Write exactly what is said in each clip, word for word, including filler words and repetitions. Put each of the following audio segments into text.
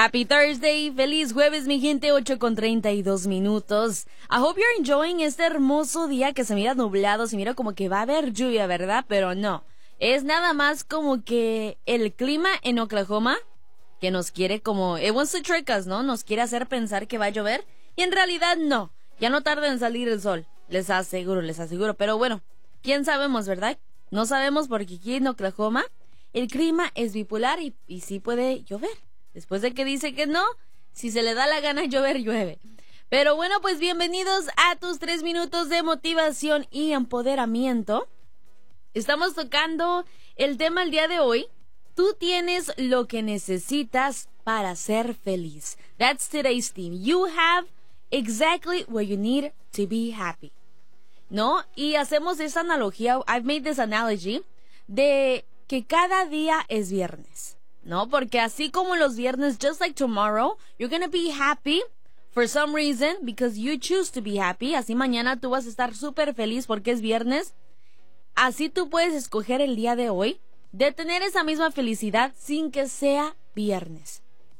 Happy Thursday, feliz jueves mi gente, ocho con treinta y dos minutos. I hope you're enjoying este hermoso día que se mira nublado, se mira como que va a haber lluvia, ¿verdad? Pero no, es nada más como que el clima en Oklahoma que nos quiere como, it wants to trick us, ¿no? Nos quiere hacer pensar que va a llover y en realidad no, ya no tarda en salir el sol, les aseguro, les aseguro. Pero bueno, ¿quién sabemos, verdad? No sabemos porque aquí en Oklahoma el clima es bipolar y, y sí puede llover. Después de que dice que no, si se le da la gana llover, llueve. Pero bueno, pues bienvenidos a tus tres minutos de motivación y empoderamiento. Estamos tocando el tema el día de hoy. Tú tienes lo que necesitas para ser feliz. That's today's theme. You have exactly what you need to be happy. ¿No? Y hacemos esa analogía, I've made this analogy, de que cada día es viernes. No, porque así como los viernes, just like tomorrow, you're gonna be happy for some reason because you choose to be happy. Así mañana tú vas a estar súper feliz porque es viernes. Así tú puedes escoger el día de hoy de tener esa misma felicidad sin que sea viernes.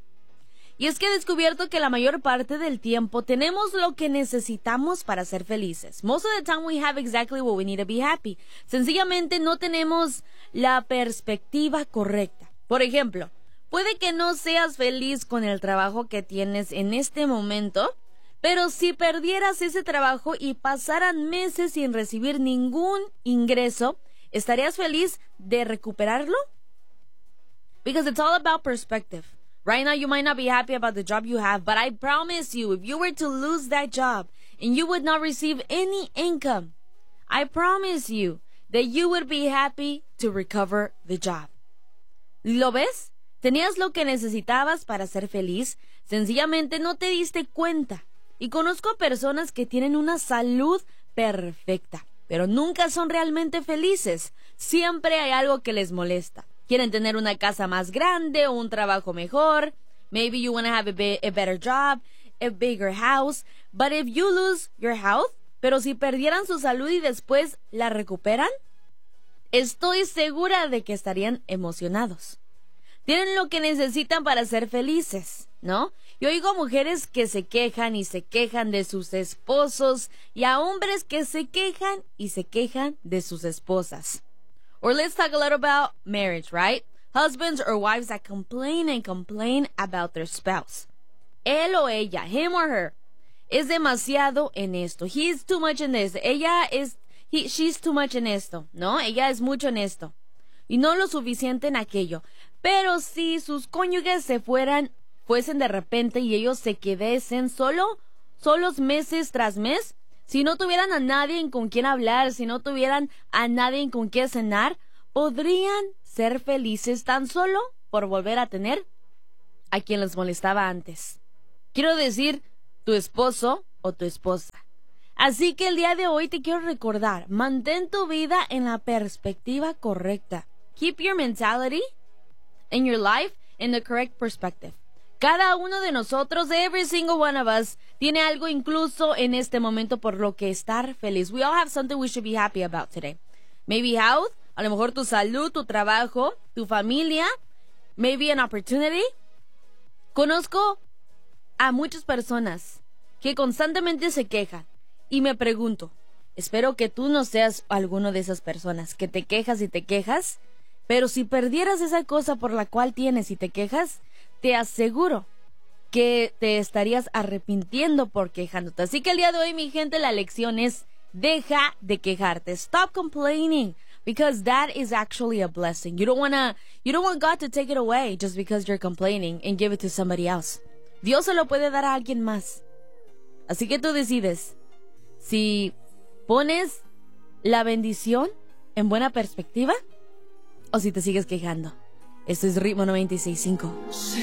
Y es que he descubierto que la mayor parte del tiempo tenemos lo que necesitamos para ser felices. Most of the time we have exactly what we need to be happy. Sencillamente no tenemos la perspectiva correcta. Por ejemplo, puede que no seas feliz con el trabajo que tienes en este momento, pero si perdieras ese trabajo y pasaran meses sin recibir ningún ingreso, ¿estarías feliz de recuperarlo? Because it's all about perspective. Right now you might not be happy about the job you have, but I promise you, if you were to lose that job and you would not receive any income, I promise you that you would be happy to recover the job. ¿Lo ves? Tenías lo que necesitabas para ser feliz, sencillamente no te diste cuenta. Y conozco personas que tienen una salud perfecta, pero nunca son realmente felices. Siempre hay algo que les molesta. Quieren tener una casa más grande o un trabajo mejor. Maybe you want to have a, be- a better job, a bigger house. But if you lose your health, pero si perdieran su salud y después la recuperan, estoy segura de que estarían emocionados. Tienen lo que necesitan para ser felices, ¿no? Yo oigo mujeres que se quejan y se quejan de sus esposos y a hombres que se quejan y se quejan de sus esposas. Or let's talk a little about marriage, right? Husbands or wives that complain and complain about their spouse. Él o ella, him or her, es demasiado en esto. He is too much in this. Ella es He, she's too much en esto, ¿no? Ella es mucho en esto. Y no lo suficiente en aquello. Pero si sus cónyuges se fueran, fuesen de repente y ellos se quedesen solo, solos meses tras mes, si no tuvieran a nadie con quien hablar, si no tuvieran a nadie con quien cenar, podrían ser felices tan solo por volver a tener a quien les molestaba antes. Quiero decir, tu esposo o tu esposa. Así que el día de hoy te quiero recordar, mantén tu vida en la perspectiva correcta. Keep your mentality and your life in the correct perspective. Cada uno de nosotros, every single one of us, tiene algo incluso en este momento por lo que estar feliz. We all have something we should be happy about today. Maybe health, a lo mejor tu salud, tu trabajo, tu familia, maybe an opportunity. Conozco a muchas personas que constantemente se quejan. Y me pregunto, espero que tú no seas alguno de esas personas que te quejas y te quejas, pero si perdieras esa cosa por la cual tienes y te quejas, te aseguro que te estarías arrepintiendo por quejándote. Así que el día de hoy, mi gente, la lección es, deja de quejarte. Stop complaining, because that is actually a blessing. You don't wanna, you don't want God to take it away just because you're complaining and give it to somebody else. Dios se lo puede dar a alguien más. Así que tú decides si pones la bendición en buena perspectiva o si te sigues quejando. Esto es Ritmo noventa y seis punto cinco.